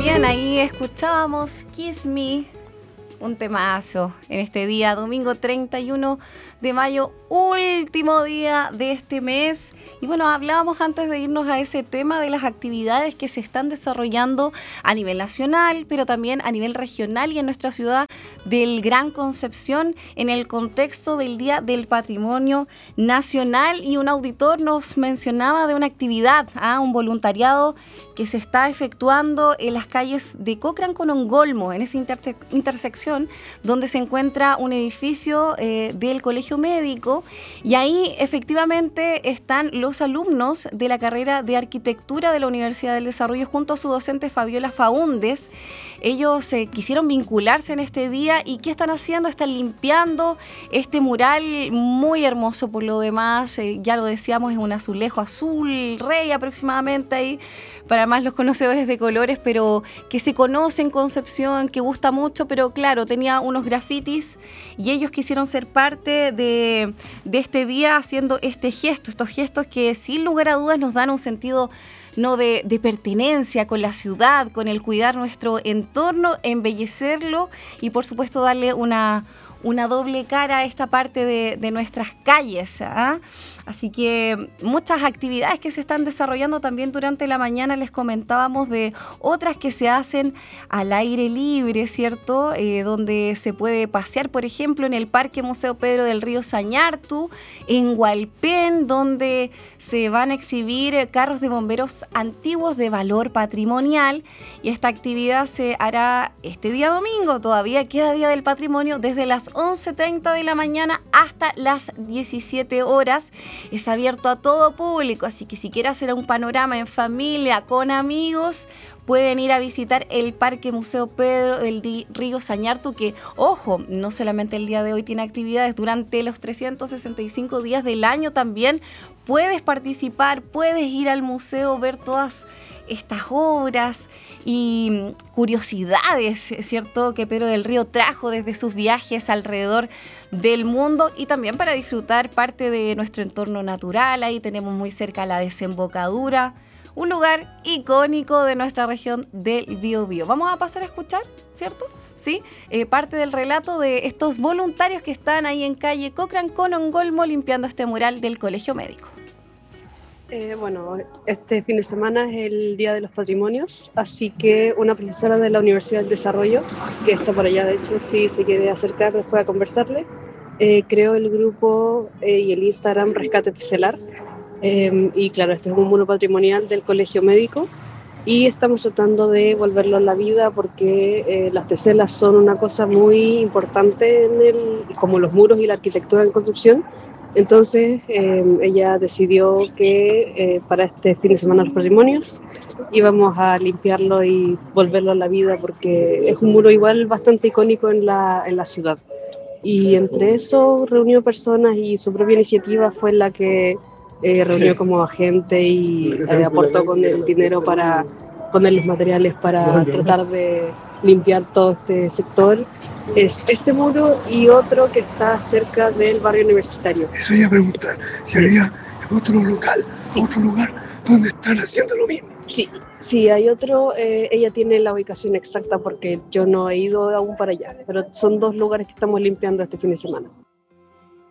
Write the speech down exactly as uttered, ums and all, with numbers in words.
bien, ahí escuchábamos Kiss Me, un temazo en este día, domingo treinta y uno de mayo, último día de este mes. Y bueno, hablábamos antes de irnos a ese tema de las actividades que se están desarrollando a nivel nacional, pero también a nivel regional y en nuestra ciudad del Gran Concepción en el contexto del Día del Patrimonio Nacional. Y un auditor nos mencionaba de una actividad, ¿ah? un voluntariado que se está efectuando en las calles de Cochrane con Ongolmo, en esa interse- intersección donde se encuentra un edificio eh, del Colegio Médico, y ahí efectivamente están los alumnos de la carrera de Arquitectura de la Universidad del Desarrollo junto a su docente Fabiola Faúndez. Ellos eh, quisieron vincularse en este día. ¿Y qué están haciendo? Están limpiando este mural muy hermoso por lo demás, eh, ya lo decíamos, es un azulejo azul rey aproximadamente ahí, para más los conocedores de colores, pero que se conoce en Concepción, que gusta mucho, pero claro, tenía unos grafitis y ellos quisieron ser parte de, de este día haciendo este gesto, estos gestos que sin lugar a dudas nos dan un sentido no de, de pertenencia con la ciudad, con el cuidar nuestro entorno, embellecerlo y por supuesto darle una, una doble cara a esta parte de, de nuestras calles, ¿ah? Así que muchas actividades que se están desarrollando también durante la mañana. Les comentábamos de otras que se hacen al aire libre, ¿cierto? Eh, donde se puede pasear, por ejemplo, en el Parque Museo Pedro del Río Sañartu, en Hualpén, donde se van a exhibir carros de bomberos antiguos de valor patrimonial. Y esta actividad se hará este día domingo, todavía queda Día del Patrimonio, desde las once treinta de la mañana hasta las diecisiete horas. Es abierto a todo público, así que si quiere hacer un panorama en familia, con amigos, pueden ir a visitar el Parque Museo Pedro del Río Sañartu, que, ojo, no solamente el día de hoy tiene actividades, durante los trescientos sesenta y cinco días del año también puedes participar, puedes ir al museo, ver todas estas obras y curiosidades, ¿cierto?, que Pedro del Río trajo desde sus viajes alrededor del mundo, y también para disfrutar parte de nuestro entorno natural. Ahí tenemos muy cerca la desembocadura, un lugar icónico de nuestra región del Biobío. Vamos a pasar a escuchar, ¿cierto? Sí, eh, parte del relato de estos voluntarios que están ahí en calle Cochrane con Ongolmo limpiando este mural del Colegio Médico. Eh, bueno, este fin de semana es el Día de los Patrimonios, así que una profesora de la Universidad del Desarrollo, que está por allá de hecho, si se quiere acercar después a conversarle, eh, creó el grupo eh, y el Instagram Rescate Teselar, eh, y claro, este es un muro patrimonial del Colegio Médico y estamos tratando de volverlo a la vida porque eh, las teselas son una cosa muy importante en el, como los muros y la arquitectura en Concepción. Entonces eh, ella decidió que eh, para este fin de semana de los patrimonios íbamos a limpiarlo y volverlo a la vida porque es un muro igual bastante icónico en la, en la ciudad. Y entre eso reunió personas y su propia iniciativa fue la que eh, reunió como agente y eh, aportó con el dinero para poner los materiales para tratar de limpiar todo este sector. Es este muro y otro que está cerca del barrio universitario. Eso iba a preguntar, si había otro local, sí. otro lugar donde están haciendo lo mismo. Sí, sí, hay otro, eh, ella tiene la ubicación exacta porque yo no he ido aún para allá, pero son dos lugares que estamos limpiando este fin de semana.